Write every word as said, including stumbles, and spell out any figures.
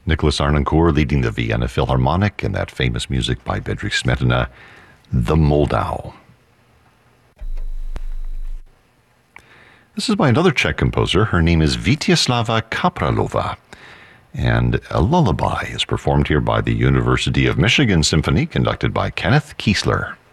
Nicholas Arnoncourt leading the Vienna Philharmonic and that famous music by Bedřich Smetana, The Moldau. This is by another Czech composer. Her name is Vítězslava Kapralova. And a lullaby is performed here by the University of Michigan Symphony, conducted by Kenneth Kiesler.